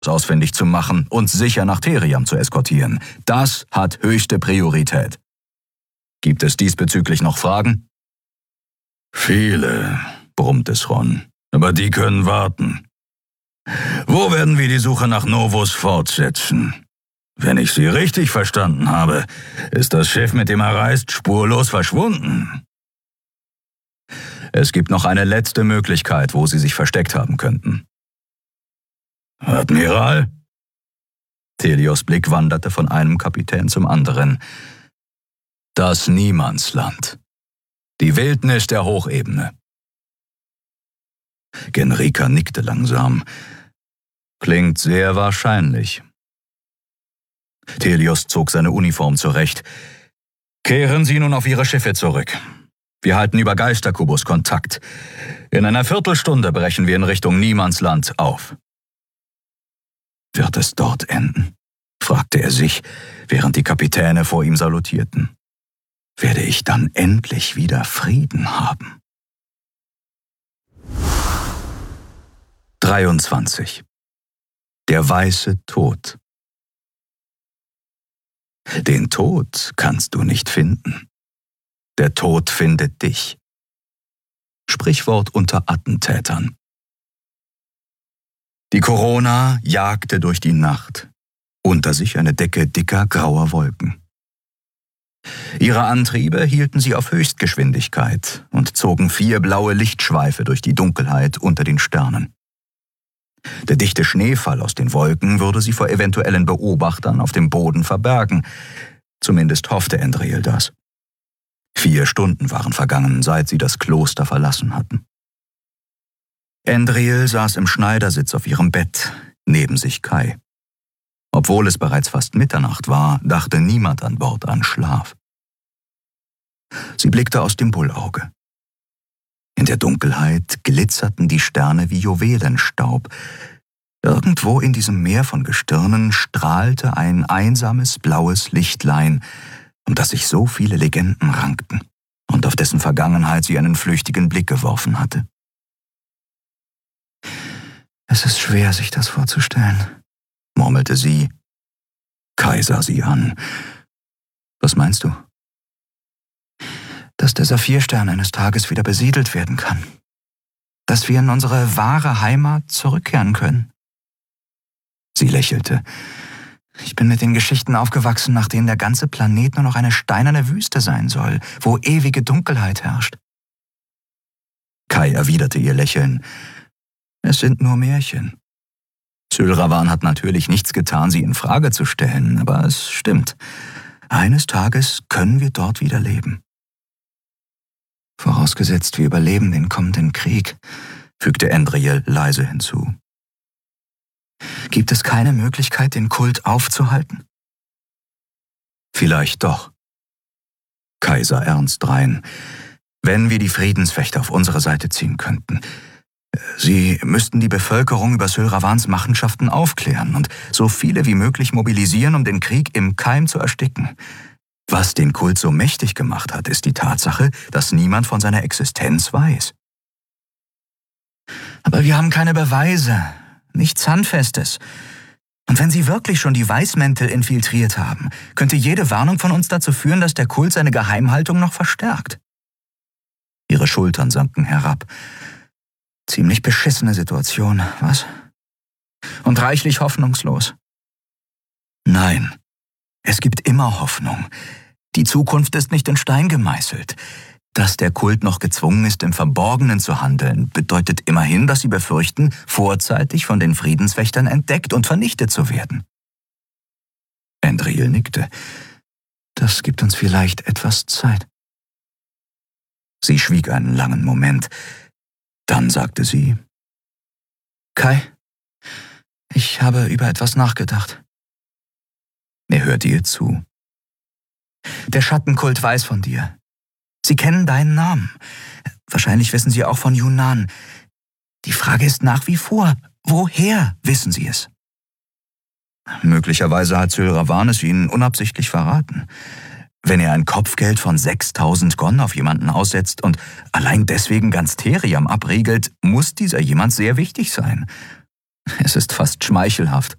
ausfindig zu machen und sicher nach Theriam zu eskortieren. Das hat höchste Priorität. Gibt es diesbezüglich noch Fragen? Viele, brummte Thron, aber die können warten. Wo werden wir die Suche nach Novus fortsetzen? Wenn ich Sie richtig verstanden habe, ist das Schiff, mit dem er reist, spurlos verschwunden. Es gibt noch eine letzte Möglichkeit, wo Sie sich versteckt haben könnten. Admiral? Thelios Blick wanderte von einem Kapitän zum anderen. Das Niemandsland. Die Wildnis der Hochebene. Genrika nickte langsam. Klingt sehr wahrscheinlich. Thelios zog seine Uniform zurecht. Kehren Sie nun auf Ihre Schiffe zurück. Wir halten über Geisterkubus Kontakt. In einer Viertelstunde brechen wir in Richtung Niemandsland auf. Wird es dort enden? Fragte er sich, während die Kapitäne vor ihm salutierten. Werde ich dann endlich wieder Frieden haben? 23. Der weiße Tod. Den Tod kannst du nicht finden. Der Tod findet dich. Sprichwort unter Attentätern. Die Corona jagte durch die Nacht, unter sich eine Decke dicker grauer Wolken. Ihre Antriebe hielten sie auf Höchstgeschwindigkeit und zogen 4 blaue Lichtschweife durch die Dunkelheit unter den Sternen. Der dichte Schneefall aus den Wolken würde sie vor eventuellen Beobachtern auf dem Boden verbergen. Zumindest hoffte Endriel das. 4 Stunden waren vergangen, seit sie das Kloster verlassen hatten. Endriel saß im Schneidersitz auf ihrem Bett, neben sich Kai. Obwohl es bereits fast Mitternacht war, dachte niemand an Bord an Schlaf. Sie blickte aus dem Bullauge. In der Dunkelheit glitzerten die Sterne wie Juwelenstaub. Irgendwo in diesem Meer von Gestirnen strahlte ein einsames blaues Lichtlein, um das sich so viele Legenden rankten und auf dessen Vergangenheit sie einen flüchtigen Blick geworfen hatte. Es ist schwer, sich das vorzustellen, murmelte sie. Kai sah sie an. Was meinst du? Dass der Saphirstern eines Tages wieder besiedelt werden kann. Dass wir in unsere wahre Heimat zurückkehren können. Sie lächelte. Ich bin mit den Geschichten aufgewachsen, nach denen der ganze Planet nur noch eine steinerne Wüste sein soll, wo ewige Dunkelheit herrscht. Kai erwiderte ihr Lächeln. Es sind nur Märchen. Sylravan hat natürlich nichts getan, sie in Frage zu stellen, aber es stimmt. Eines Tages können wir dort wieder leben. Vorausgesetzt, wir überleben den kommenden Krieg, fügte Endriel leise hinzu. Gibt es keine Möglichkeit, den Kult aufzuhalten? Vielleicht doch. Kai sah ernst drein. Wenn wir die Friedenswächter auf unsere Seite ziehen könnten. Sie müssten die Bevölkerung über Sylravans Machenschaften aufklären und so viele wie möglich mobilisieren, um den Krieg im Keim zu ersticken. Was den Kult so mächtig gemacht hat, ist die Tatsache, dass niemand von seiner Existenz weiß. Aber wir haben keine Beweise, nichts Handfestes. Und wenn sie wirklich schon die Weißmäntel infiltriert haben, könnte jede Warnung von uns dazu führen, dass der Kult seine Geheimhaltung noch verstärkt. Ihre Schultern sanken herab. Ziemlich beschissene Situation, was? Und reichlich hoffnungslos. Nein, es gibt immer Hoffnung. Die Zukunft ist nicht in Stein gemeißelt. Dass der Kult noch gezwungen ist, im Verborgenen zu handeln, bedeutet immerhin, dass sie befürchten, vorzeitig von den Friedenswächtern entdeckt und vernichtet zu werden. Endriel nickte. Das gibt uns vielleicht etwas Zeit. Sie schwieg einen langen Moment. Dann sagte sie, Kai, ich habe über etwas nachgedacht. Er hörte ihr zu. Der Schattenkult weiß von dir. Sie kennen deinen Namen. Wahrscheinlich wissen sie auch von Yunnan. Die Frage ist nach wie vor, woher wissen sie es? Möglicherweise hat Sylravan es ihnen unabsichtlich verraten. Wenn er ein Kopfgeld von 6000 Gon auf jemanden aussetzt und allein deswegen ganz Theriam abriegelt, muss dieser jemand sehr wichtig sein. Es ist fast schmeichelhaft.